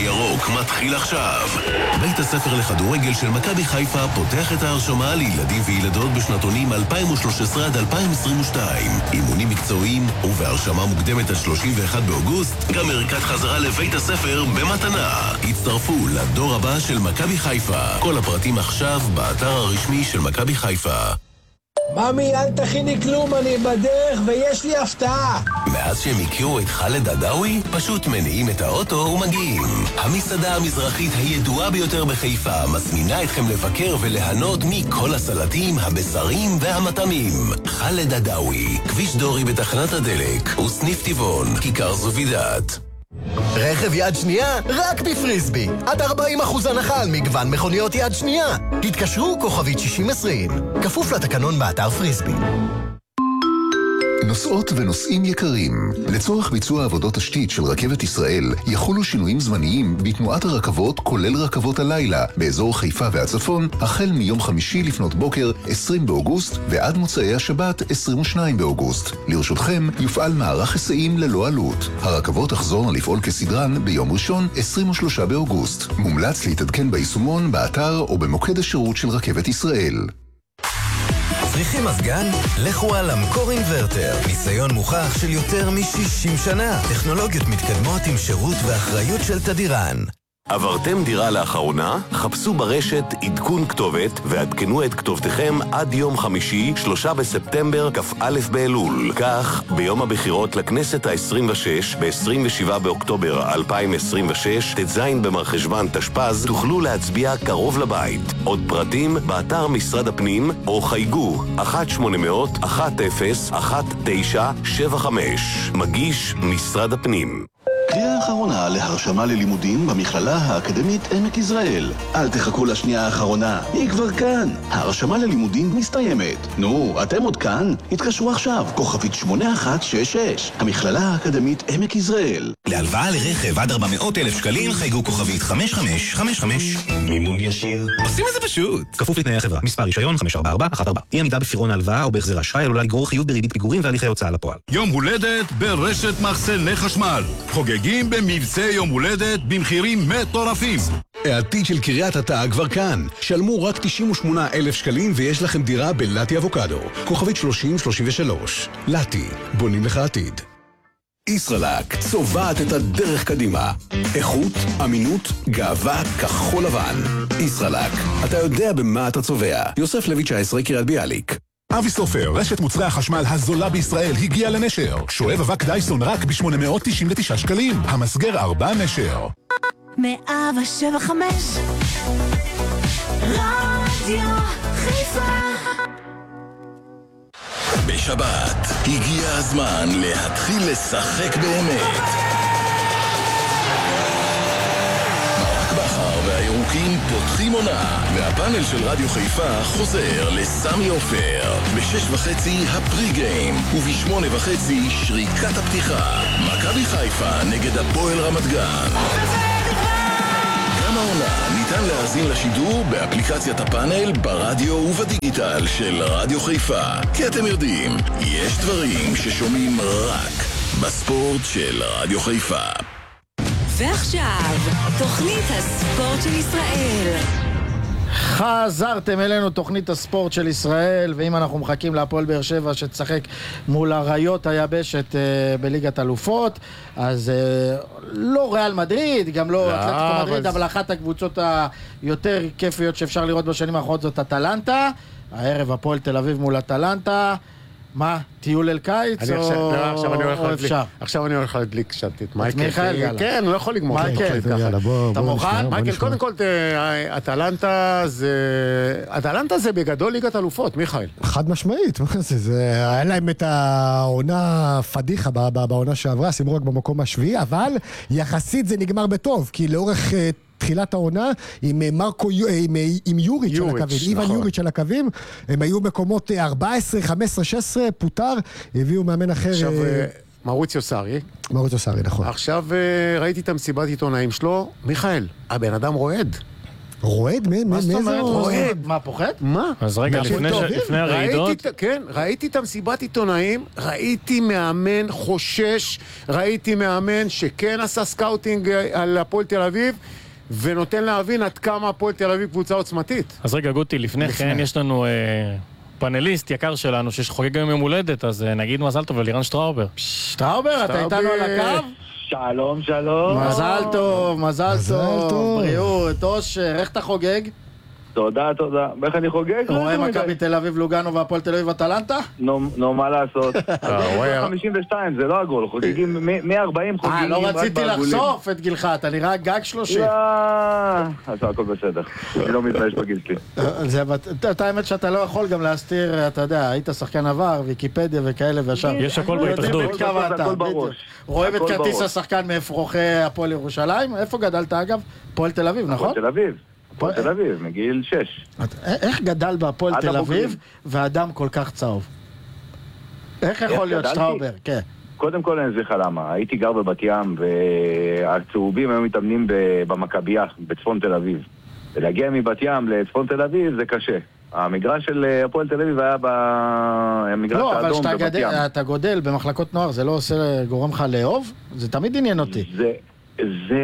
הירוק מתחיל עכשיו. בית הספר לכדורגל של מכבי חיפה פותח את ההרשמה לילדים וילדות בשנתונים 2013 עד 2022. אימונים מקצועיים ובהרשמה מוקדמת עד 31 באוגוסט, גם ערכת חזרה לבית הספר במתנה. הצטרפו לדור הבא של מכבי חיפה. כל הפרטים עכשיו באתר הרשמי של מכבי חיפה. ממי, אל תכיני כלום, אני בדרך ויש לי הפתעה. מאז שהם הכירו את חאלד עדאווי, פשוט מניעים את האוטו ומגיעים. המסעדה המזרחית הידועה ביותר בחיפה מזמינה אתכם לבקר וליהנות מכל הסלטים, הבשרים והמטעמים. חאלד עדאווי, כביש דורי בתחנת הדלק, וסניף טבעון, כיכר זובידאת. רכב יד שנייה רק בפריסבי. עד 40% הנחה על מגוון מכוניות יד שנייה. התקשרו כוכבית 6020. כפוף לתקנון באתר פריסבי. נוסעות ונוסעים יקרים, לצורך ביצוע עבודות תשתית של רכבת ישראל יחולו שינויים זמניים בתנועת הרכבות כולל רכבות הלילה באזור חיפה והצפון החל מיום חמישי לפנות בוקר 20 באוגוסט ועד מוצאי השבת 22 באוגוסט. לרשותכם יופעל מערך היסעים ללא עלות. הרכבות תחזורנה לפעול כסדרן ביום ראשון 23 באוגוסט. מומלץ להתעדכן ביישומון, באתר או במוקד השירות של רכבת ישראל. צריכים מזגן? לכו על המקור אינברטר. ניסיון מוכח של יותר מ-60 שנה. טכנולוגיות מתקדמות עם שירות ואחריות של תדירן. עברתם דירה לאחרונה? חפשו ברשת עדכון כתובת ועדכנו את כתובתכם עד יום חמישי, 3 בספטמבר, כ"א באלול. כך, ביום הבחירות לכנסת ה-26, ב-27 באוקטובר 2026, ט"ז במרחשוון תשפ"ז, תוכלו להצביע קרוב לבית. עוד פרטים באתר משרד הפנים, או חייגו 1-800-10-1975. מגיש משרד הפנים. קריאה האחרונה להרשמה ללימודים במכללה האקדמית עמק יזרעאל. אל תחכו לשנייה האחרונה, היא כבר כאן. ההרשמה ללימודים מסתיימת. נו, אתם עוד כאן? התקשרו עכשיו, כוכבית 8166. המכללה האקדמית עמק יזרעאל. להלוואה לרכב עד 400,000 שקלים חייגו כוכבית 5555. מימון ישיר. עושים את זה פשוט. כפוף לתנאי החברה. מספר רישיון 54414. אי עמידה בפירעון ההלוואה או בהחזר אשראי עלולה לגרור חיוב בריבית פיגורים והליכי הוצאה לפועל. יום הולדת ברשת מחסני חשמל. חוגגים במבצע יום הולדת במחירים מטורפים. העתיד של קריית אתא כבר כאן. שלמו רק 98,000 שקלים ויש לכם דירה בלטי אבוקדו. כוכבית 3033. לטי, בונים לך עתיד. ישראלק צובעת את הדרך קדימה. איכות, אמינות, גאווה, כחול לבן. ישראלק, אתה יודע במה אתה צובע. יוסף לוי 19, קריית ביאליק. אבי סופר, רשת מוצרי החשמל הזולה בישראל, הגיעה לנשר. שואב אבק דייסון רק ב-899 שקלים. המסגר 4 נשר. 107.5 רדיו חיפה. בשבת הגיע הזמן להתחיל לשחק באמת. והירוקים פותחים עונה, והפאנל של רדיו חיפה חוזר לסמי עופר. ב-6:30 הפרי-גיים, וב-8:30 שריקת הפתיחה. מכבי חיפה נגד הפועל רמת גן. גם העונה ניתן להאזין לשידור באפליקציית הפאנל, ברדיו ובדיגיטל של רדיו חיפה. כי אתם יודעים, יש דברים ששומעים רק בספורט של רדיו חיפה. ועכשיו, תוכנית הספורט של ישראל. חזרתם אלינו, תוכנית הספורט של ישראל, ואם אנחנו מחכים להפועל באר שבע שתשחק מול הריות היבשת בליגת אלופות, אז לא ריאל מדריד, גם לא אתלטיקו מדריד, אבל אחת הקבוצות היותר כיפיות שאפשר לראות בשנים האחרונות זאת אטלנטה. הערב הפועל תל אביב מול אטלנטה. מה, טיול אל קיץ או אפשר? עכשיו אני הולך להדליק קצת את מייקל. מייקל, כן, הוא לא יכול לגמור. מייקל, אתה מוכן? מייקל, קודם כל, אטלנטה זה בגדול ליגת אלופות, מיכאל. חד משמעית, היה להם את העונה פדיחה בעונה שעברה, שימו רק במקום השביעי, אבל יחסית זה נגמר בטוב, כי לאורך תחילת העונה עם עם יוריץ' על הקווים, איוון יוריץ' על הקווים, הם היו מקומות 14, 15, 16, פוטר, הביאו מאמן אחר. עכשיו, מרוציו סארי, נכון. עכשיו ראיתי את המסיבת עיתונאים שלו, מיכאל, הבן אדם רועד. רועד? מה זאת אומרת? רועד. מה, פוחד? מה? אז רגע, לפני הרעידות... כן, ראיתי את המסיבת עיתונאים, ראיתי מאמן חושש, ראיתי מאמן שכן עשה סקאוטינג על הפועל תל אביב, ונותן להבין עד כמה הפועל תל אביב קבוצה עוצמתית. אז רגע, גוטי, לפני כן יש לנו פאנליסט יקר שלנו שחוגג היום יום הולדת, אז נגיד מזל טוב ללירן שטראובר. שטראובר, אתה איתנו על הקו? שלום, שלום. מזל טוב, מזל טוב. בריאות, אושר, איך אתה חוגג? תודה, תודה. איך אני חוגג? רואה מכבי תל אביב לוגאנו והפועל תל אביב אטלנטה? נו, מה לעשות? 52, זה לא עגול, חוגגים, 140 חוגגים. לא רציתי לחשוף את גילך, אתה נראה גג 30. לא, אז הכל בסדר. אני לא מתבייש בגיל שלי. את האמת שאתה לא יכול גם להסתיר, אתה יודע, היית שחקן עבר, ויקיפדיה וכאלה והשאר. יש הכל בהתאחדות. רואים את כרטיס השחקן מאפרוחי הפועל ירושלים? איפה גדלת אגב? פועל תל אביב, נכון? פועל תל אביב. פועל תל אביב, מגיל 6. איך גדל בהפועל תל אביב ואדם כל כך צהוב? איך יכול להיות שטראובר? כן. קודם כל אני אסביר לך למה. הייתי גר בבת ים והצהובים היו מתאמנים במכבייה, בצפון תל אביב. ולהגיע מבת ים לצפון תל אביב זה קשה. המגרש של הפועל תל אביב היה במגרש האדום בבת ים. לא, אבל אתה גודל במחלקות נוער, זה לא גורם לך לאהוב? זה תמיד עניין אותי. זה...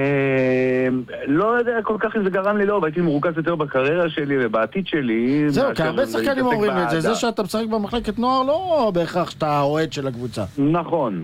לא יודע כל כך אם זה גרם לי לא, הייתי מרוכז יותר בקריירה שלי ובעתיד שלי. זהו, כי הרבה שחקנים אומרים את זה, זה שאתה משחק במחלקת נוער לא בהכרח שאתה אוהד של הקבוצה. נכון.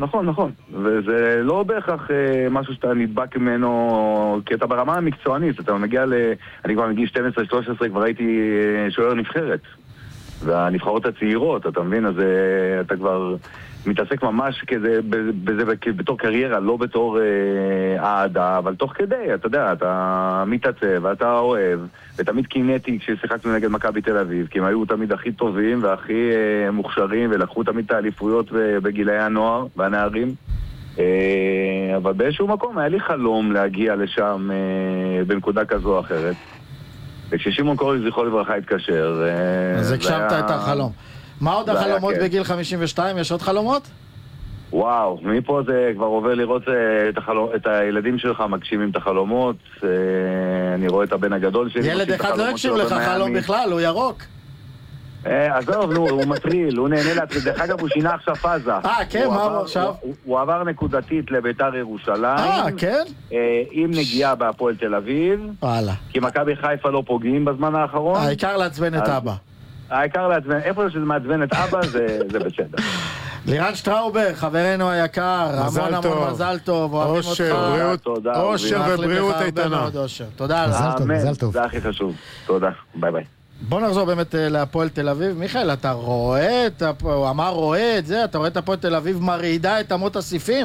וזה לא בהכרח משהו שאתה נדבק ממנו, כי אתה ברמה המקצוענית, אתה מגיע אני כבר מגיע 12-13, כבר הייתי שוער נבחרת. והנבחרות הצעירות, אתה מבין, אז אתה כבר מתעסק ממש בזה בתור קריירה, לא בתור אהדה, אבל תוך כדי, אתה יודע, אתה מתעצב, אתה אוהב, ותמיד קינאתי כששיחקנו נגד מכבי תל אביב, כי הם היו תמיד הכי טובים והכי מוכשרים, ולקחו תמיד את האליפויות בגילאי הנוער והנערים. אבל באיזשהו מקום היה לי חלום להגיע לשם בנקודה כזו או אחרת. וכששימון קורי זכרו לברכה התקשר... אז הגשמת את החלום. מה עוד החלומות בגיל 52? יש עוד חלומות? וואו, מפה זה כבר עובר לראות את הילדים שלך מגשימים את החלומות. אני רואה את הבן הגדול שלי. ילד אחד לא יקשיב לך חלום בכלל, הוא ירוק. עזוב, הוא מטריל, הוא נהנה להתחיל. דרך אגב, הוא שינה עכשיו פאזה. כן, מה הוא עכשיו? הוא עבר נקודתית לביתר ירושלים. כן? עם נגיעה בהפועל תל אביב. וואלה. כי מכבי חיפה לא פוגעים בזמן האחרון. העיקר לעצבן את אבא. העיקר לעצבן, איפה שזה מעצבן את אבא זה בסדר. לירן שטראובר, חברנו היקר, המון מזל טוב, אוהבים אותך. אושר ובריאות איתנה. תודה. מזל טוב. זה הכי חשוב. תודה, ביי ביי. בוא נחזור באמת להפועל תל אביב. מיכאל, אתה רואה, הוא אמר רואה את זה, אתה רואה את הפועל תל אביב מרעידה את אמות הסיפים?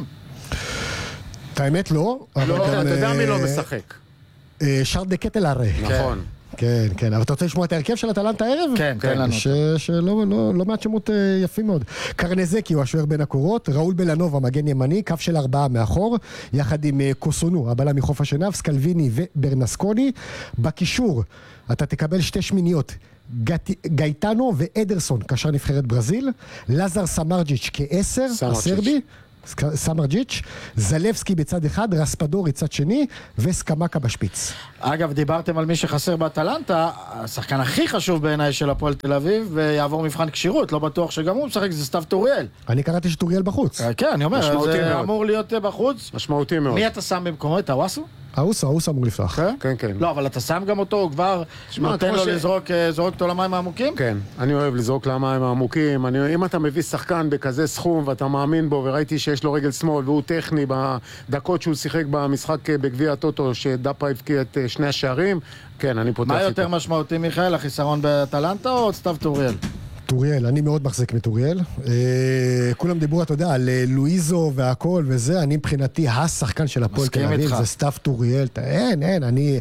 את האמת לא. אתה יודע מי לא משחק. שרל דה קטל הרי. נכון. כן, כן, אבל אתה רוצה לשמוע את ההרכב של אטלנטה הערב? כן, תן לנו. שלא מעט שמות יפים מאוד. קרנזקי הוא השוער בין הקורות, ראול בלנוב המגן ימני, קו של 4 מאחור, יחד עם קוסונו, הבלם מחוף השנהב, סקלוויני וברנסקוני. בקישור אתה תקבל 2 שמיניות, גייטנו ואדרסון, קשר נבחרת ברזיל, לזר סמרג'יץ' כ10, הסרבי, סמרג'יץ', זלבסקי בצד אחד, רספדורי צד שני, וסקמקה בשפיץ. אגב, דיברתם על מי שחסר באטלנטה, השחקן הכי חשוב בעיניי של הפועל תל אביב, ויעבור מבחן כשירות, לא בטוח שגם הוא משחק, זה סתיו טוריאל. אני קראתי שטוריאל בחוץ. כן, אני אומר, זה אמור להיות בחוץ. משמעותי מאוד. מי אתה שם במקומו? את הוואסו? האוס אמור לפתוח. כן, כן. לא, אבל אתה שם גם אותו, הוא כבר נותן לו לזרוק אותו למים העמוקים? כן, אני אוהב לזרוק למים העמוקים. אם אתה מביא שחקן בכזה סכום ואתה מאמין בו, וראיתי שיש לו רגל שמאל והוא טכני בדקות שהוא שיחק במשחק בגביע הטוטו שדאפה הבקיע את 2 השערים, כן, אני פותח איתו. מה יותר משמעותי, מיכאל, החיסרון באטלנטה או סתיו טוריאל? טוריאל, אני מאוד מחזיק מטוריאל. כולם דיברו, אתה יודע, על לואיזו והכל וזה, אני מבחינתי השחקן של הפועל תל אביב, זה סתיו טוריאל. אין,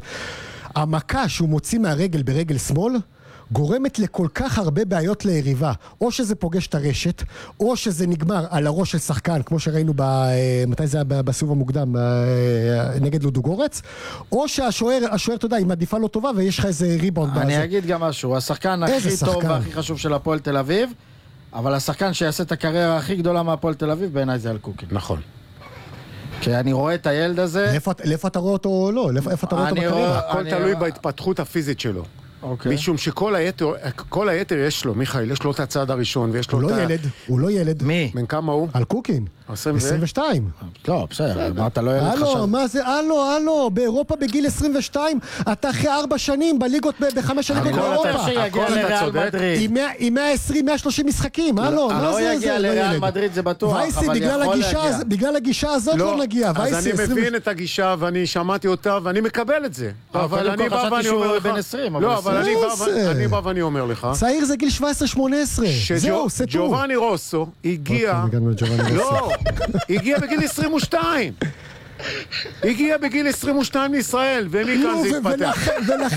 המכה שהוא מוציא מהרגל ברגל שמאל, גורמת לכל כך הרבה בעיות ליריבה. או שזה פוגש את הרשת, או שזה נגמר על הראש של שחקן, כמו שראינו מתי זה היה בסיבוב המוקדם, נגד לודוגורץ, או שהשוער, אתה יודע, היא מעדיפה לא טובה, ויש לך איזה ריבאונד. אני אגיד גם משהו, השחקן הכי טוב והכי חשוב של הפועל תל אביב, אבל השחקן שיעשה את הקריירה הכי גדולה מהפועל תל אביב, בעיניי זה אלקוקי. נכון. כי אני רואה את הילד הזה... לאיפה אתה רואה אותו או לא? איפה אתה רואה אותו בקריירה? הכל תלוי בהתפתחות הפיזית שלו. משום שכל היתר יש לו, מיכאל, יש לו את הצעד הראשון, ויש לו את ה... הוא לא ילד. מי? בין כמה הוא? על קוקין. 22. לא, בסדר, מה אתה לא ילד חשב? הלו, מה זה? הלו, באירופה בגיל 22, אתה אחרי 4 שנים בליגות ב5 ליגות באירופה. שיגיע לריאל מדריד. עם 120-130 משחקים, הלו, מה זה? לא יגיע לריאל מדריד, זה בטוח, וייסי, בגלל הגישה הזאת לא נגיע. אז אני מבין את הגישה, ואני שמעתי אותה, ואני מקבל את זה. אבל אני בא ואני אומר לך... לא, אבל אני בא ואני אומר לך... צעיר זה גיל 17-18. זהו, סטור. ג'ובאני רוסו הגיע... לא, הגיע בגיל 22. הגיע בגיל 22 לישראל, ומכאן זה התפתח.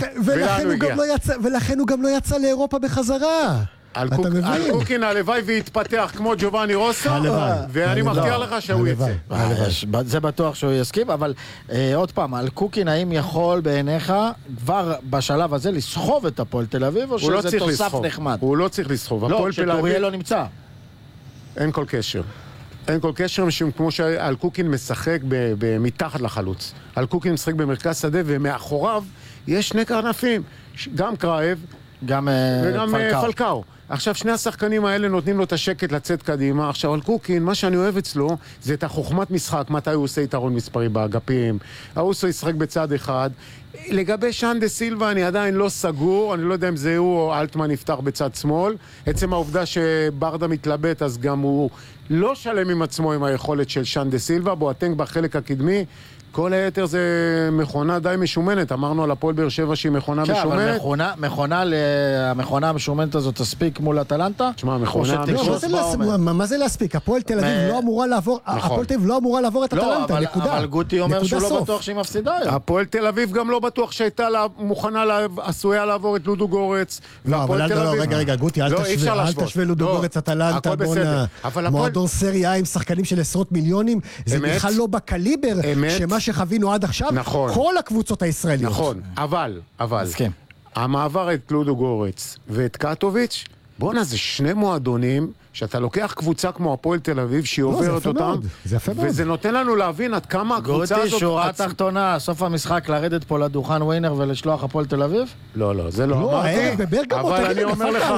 ולכן הוא גם לא יצא לאירופה בחזרה. על קוקין הלוואי והתפתח כמו ג'ובאני רוסו, ואני מבטיח לך שהוא יצא. זה בטוח שהוא יסכים, אבל עוד פעם, על קוקין האם יכול בעיניך כבר בשלב הזה לסחוב את הפועל תל אביב, או שזה תוסף נחמד? הוא לא צריך לסחוב. לא, שטוריאל לא נמצא. אין כל קשר. אין כל קשר, משום כמו שעל קוקין משחק מתחת לחלוץ. על קוקין משחק במרכז שדה, ומאחוריו יש 2 קרנפים, גם קרייב וגם פלקאו. עכשיו, שני השחקנים האלה נותנים לו את השקט לצאת קדימה. עכשיו, על קוקין, מה שאני אוהב אצלו, זה את החוכמת משחק, מתי הוא עושה יתרון מספרי באגפים. האוסו ישחק בצד אחד. לגבי שאן דה סילבה, אני עדיין לא סגור, אני לא יודע אם זה הוא או אלטמן יפתח בצד שמאל. עצם העובדה שברדה מתלבט, אז גם הוא לא שלם עם עצמו עם היכולת של שאן דה סילבה, בועטנק בחלק הקדמי. כל היתר זה מכונה די משומנת. אמרנו על הפועל באר שבע שהיא מכונה משומנת. המכונה המשומנת הזאת תספיק מול אטלנטה? תשמע, מכונה... מה זה להספיק? הפועל תל אביב לא אמורה לעבור, הפועל תל אביב לא אמורה לעבור את אטלנטה, נקודה. אבל גוטי אומר שהוא לא בטוח שהיא מפסידה. הפועל תל אביב גם לא בטוח שהייתה מוכנה, עשויה לעבור את לודו גורץ. לא, אבל רגע, גוטי, אל תשווה לודו גורץ אטלנטה, מועדון סריה עם שחקנים של עשרות מיליונים, זה בכלל לא בקליבר שמה שחווינו עד עכשיו, כל הקבוצות הישראליות. נכון, אבל, המעבר את לודו גורץ ואת קטוביץ', בונה, זה 2 מועדונים שאתה לוקח קבוצה כמו הפועל תל אביב שהיא עוברת אותם, וזה נותן לנו להבין עד כמה הקבוצה הזאת... גוטי, שורה תחתונה, סוף המשחק לרדת פה לדוכן ווינר ולשלוח הפועל תל אביב? לא, זה לא אמרתי. אבל אני אומר לך,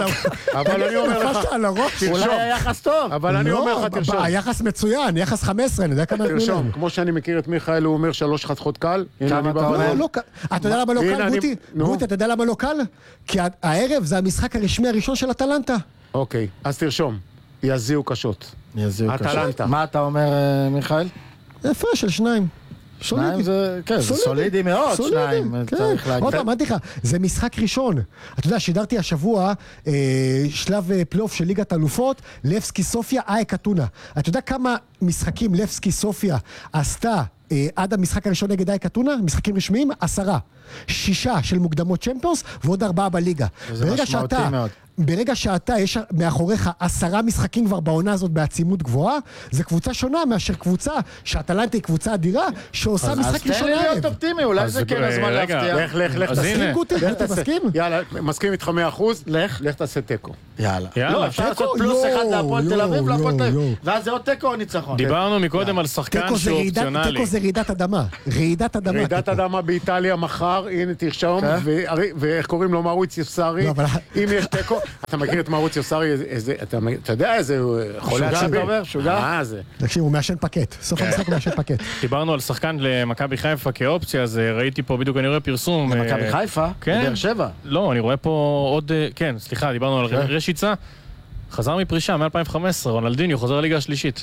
אולי היחס טוב. אבל אני אומר לך, תרשום. היחס מצוין, יחס 15, אני יודע כמה נתנו להם. כמו שאני מכיר את מיכאל, הוא אומר 3 חתיכות קל. כמה אתה אומר? אתה יודע למה לא קל, גוטי? גוטי, אתה יודע למה לא קל? כי הערב זה המשחק הרשמי הראשון של אטלנטה. אוקיי, אז תרשום. יזיעו קשות. אטלנטה. מה אתה אומר, מיכאל? יפה, של 2. 2 זה, כן, זה סולידי מאוד, 2, צריך להגיד. עוד פעם, אמרתי לך, זה משחק ראשון. אתה יודע, שידרתי השבוע שלב פלייאוף של ליגת אלופות, לבסקי סופיה, אייק אתונה. אתה יודע כמה משחקים לבסקי סופיה עשתה עד המשחק הראשון נגד אייק אתונה? משחקים רשמיים? 10. 6 של מוקדמות צ'מפיונס ועוד 4 בליגה. זה משמעותי מאוד. ברגע שאתה, יש מאחוריך 10 משחקים כבר בעונה הזאת בעצימות גבוהה, זה קבוצה שונה מאשר קבוצה שאטלנטה היא קבוצה אדירה, שעושה משחק ראשון אז תן לי להיות אופטימי, אולי זה כן הזמן להפתיע. לך, תסכים גוטי, תסכים? יאללה, מסכים איתך 100%, לך תעשה טקו. יאללה. לא, אפשר לעשות פלוס 1 להפועל תל אביב, להפועל תל אביב, ואז זה עוד טקו או ניצחון. דיברנו מקודם על שחקן שהוא אופציונלי. תקו זה רעידת אדמה. רעידת אדמה באיטליה מחר, הנה תרשום, ואיך קוראים לו מאוריציו סארי, אם יש תקו, אתה מכיר את מאוריציו סארי, אתה יודע איזה חולה עצמי? שוגע? מה זה? תקשיב, הוא מאשן פקט, סוף המשחק הוא מאשן פקט. דיברנו על שחקן למכבי חיפה כאופציה, אז ראיתי פה בדיוק, אני רואה פרסום. למכבי חיפה? בבאר שבע? לא, אני רואה פה עוד, כן, סליחה, דיברנו על רשיצה. חזר מפרישה מ-2015, רונלדיניו חוזר לליגה השלישית.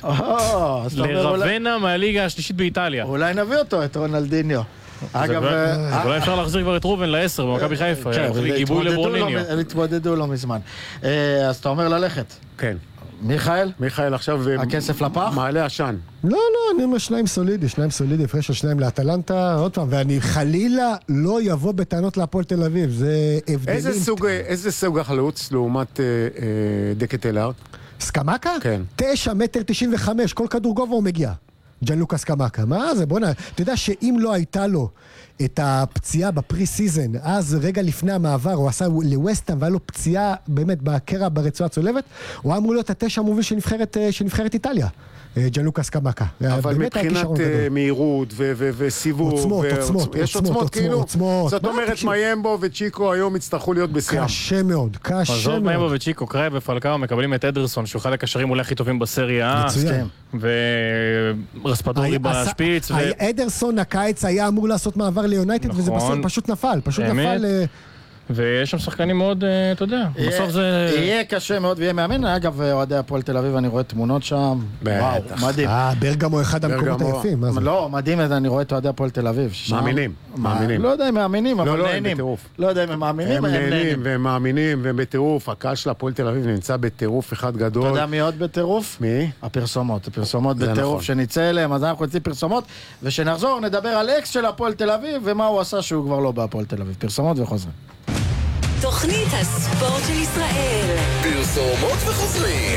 לרוונה מהליגה השלישית באיטליה. אולי נביא אותו, את רונלדיניו. אגב, אולי אפשר להחזיר כבר את רובן ל10 במכבי חיפה, גיבוי לברוניניו. התמודדו לא מזמן. אז אתה אומר ללכת. כן. מיכאל עכשיו הכסף לפח? מעלה עשן. לא, אני אומר 2 סולידי, הפרש של 2 לאטלנטה, עוד פעם, ואני חלילה לא יבוא בטענות להפועל תל אביב, זה הבדלים. איזה סוג החלוץ לעומת דקטלר? סקמקה? כן. 9.95 מטר, כל כדור גובה הוא מגיע. ג'אן לוקאס קמקה, מה זה? בוא אתה יודע שאם לא הייתה לו את הפציעה בפרי סיזן, אז רגע לפני המעבר, הוא עשה לווסטהאם, והיה לו פציעה באמת בקרע ברצועה צולבת, הוא אמור להיות 9 המוביל של נבחרת איטליה. ג'אנלוקה קמקה. אבל מבחינת מהירות וסיבוב, יש עוצמות כאילו, זאת אומרת מיימבו וצ'יקו היום יצטרכו להיות בשיאם. קשה מאוד, קשה מאוד. עזוב מיימבו וצ'יקו, קראי ופלקאו מקבלים את אדרסון, שהוא אחד הקשרים אולי הכי טובים בסריה. מצוין. ורספדורי בשפיץ. אדרסון הקיץ היה אמור לעשות מעבר ליונייטד, וזה פשוט נפל, ויש שם שחקנים מאוד, אתה יודע, בסוף זה... יהיה קשה מאוד ויהיה מאמן. אגב, אוהדי הפועל תל אביב, אני רואה תמונות שם. וואו, מדהים. ברגמו אחד המקומות היפים. לא, מדהים, אני רואה את אוהדי הפועל תל אביב. מאמינים. לא יודע אם מאמינים, אבל לא, נהנים. לא יודע אם הם מאמינים, הם נהנים. והם מאמינים, והם בטירוף. הקהל של הפועל תל אביב נמצא בטירוף אחד גדול. אתה יודע מי עוד בטירוף? מי? הפרסומות. הפרסומות בטירוף שנצא אליהם, אז אנחנו נצא פרסומות, ושנחזור נדבר על אקס של הפועל תל אביב, ומה הוא עשה שהוא כבר לא בהפועל תל אביב. פרסומות וחוזרים. תוכנית הספורט של ישראל. פרסומות וחוזרים.